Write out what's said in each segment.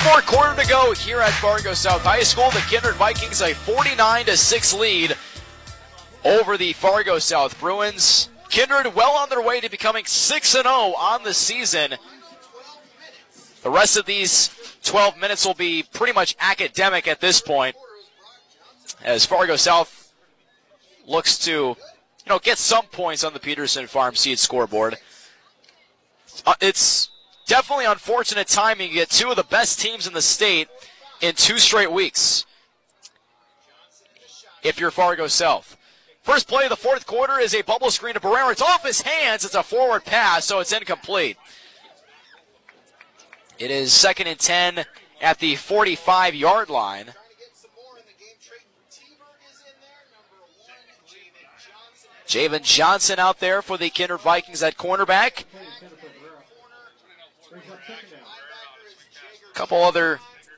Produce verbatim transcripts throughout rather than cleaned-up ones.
One more quarter to go here at Fargo South High School. The Kindred Vikings a forty-nine to six lead over the Fargo South Bruins. Kindred well on their way to becoming six and oh on the season. The rest of these twelve minutes will be pretty much academic at this point, as Fargo South looks to, you know, get some points on the Peterson Farm Seed scoreboard. Uh, it's definitely unfortunate timing. You get two of the best teams in the state in two straight weeks if you're Fargo South. First play of the fourth quarter is a bubble screen to Barrera. It's off his hands. It's a forward pass, so it's incomplete. It is second and ten at the forty-five-yard line. Javen Johnson out there for the Kindred Vikings at cornerback. A couple other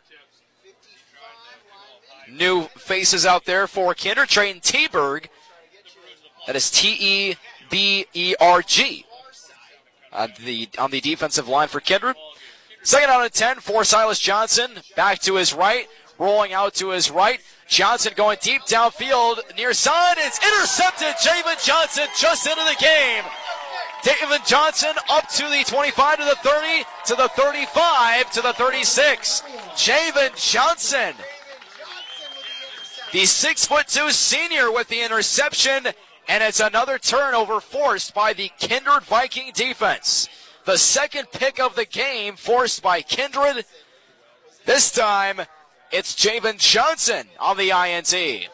new faces out there for Kindred. Trayton Teberg. That is T E B E R G on the, on the defensive line for Kindred. Second out and ten for Silas Johnson. Back to his right. Rolling out to his right. Johnson going deep downfield near side. It's intercepted. Javen Johnson just into the game. Javen Johnson up to the twenty-five, to the thirty, to the thirty-five, to the thirty-six. Javen Johnson, the six foot two senior, with the interception, and it's another turnover forced by the Kindred Viking defense. The second pick of the game forced by Kindred. This time, it's Javen Johnson on the I N T.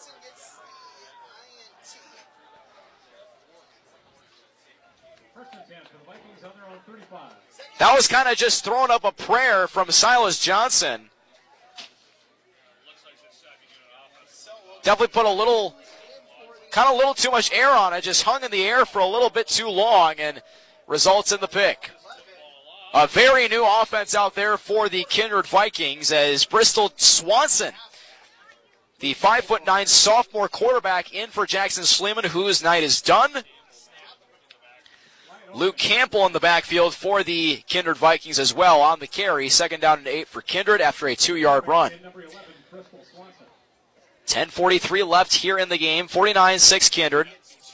That was kind of just throwing up a prayer from Silas Johnson. Definitely put a little, kind of a little too much air on it. Just hung in the air for a little bit too long and results in the pick. A very new offense out there for the Kindred Vikings as Bristol Swanson, the five foot nine sophomore quarterback, in for Jackson Sleeman, whose night is done. Luke Campbell in the backfield for the Kindred Vikings as well on the carry. Second down and eight for Kindred after a two-yard run. ten forty-three left here in the game. forty-nine six Kindred.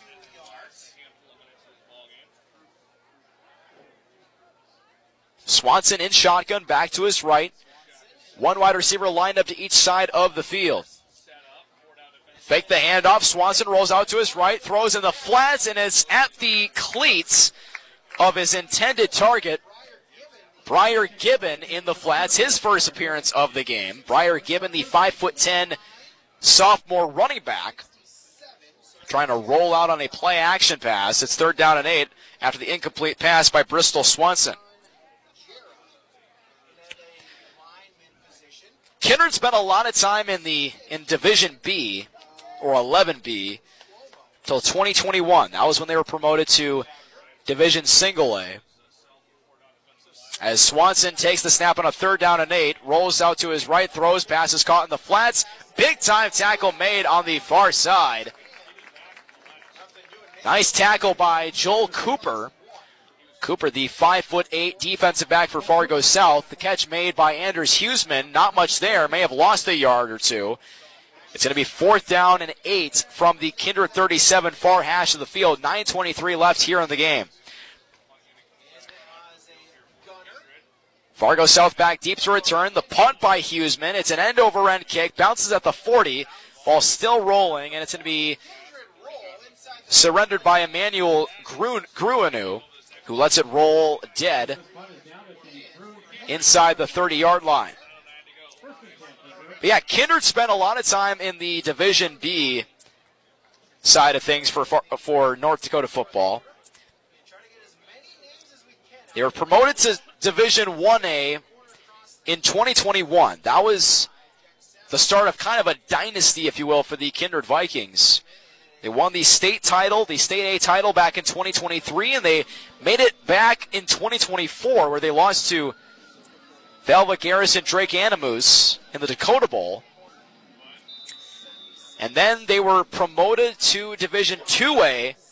Swanson in shotgun, back to his right. One wide receiver lined up to each side of the field. Fake the handoff. Swanson rolls out to his right, throws in the flats, and it's at the cleats of his intended target, Briar Gibbon, in the flats. His first appearance of the game. Briar Gibbon, the five foot ten sophomore running back, trying to roll out on a play action pass. It's third down and eight after the incomplete pass by Bristol Swanson. Kindred spent a lot of time in the in Division B, or eleven B, until twenty twenty-one. That was when they were promoted to Division Single A. As Swanson takes the snap on a third down and eight, rolls out to his right, throws, passes caught in the flats. Big time tackle made on the far side. Nice tackle by Joel Cooper. Cooper, the five foot eight defensive back for Fargo South. The catch made by Anders Huseman. Not much there. May have lost a yard or two. It's going to be fourth down and eight from the Kindred thirty-seven, far hash of the field. nine twenty-three left here in the game. Fargo South back deep to return. The punt by Huseman. It's an end-over-end kick. Bounces at the forty while still rolling, and it's going to be surrendered by Emmanuel Gruanu, who lets it roll dead inside the thirty-yard line. But yeah, Kindred spent a lot of time in the Division B side of things for, for North Dakota football. They were promoted to Division one A in twenty twenty-one. That was the start of kind of a dynasty, if you will, for the Kindred Vikings. They won the state title, the State A title, back in twenty twenty-three, and they made it back in twenty twenty-four, where they lost to Velva Garrison Drake Animus in the Dakota Bowl. And then they were promoted to Division two A